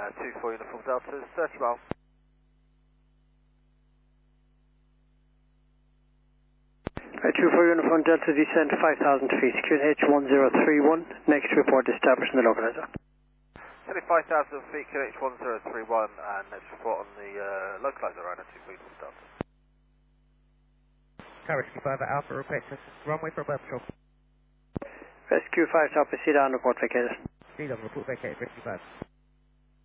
24 Uniform Delta, 30 miles. Right, 24 Uniform Delta, descent 5,000 feet, QNH 1031, next report established in the localizer. 75,000 feet, QNH 1031, and next report on the localizer around 24 Uniform Delta. Tower 65 Alpha, request runway for above control. Rescue 5 Top, proceed on, report vacated. Speed on, report vacated, 55.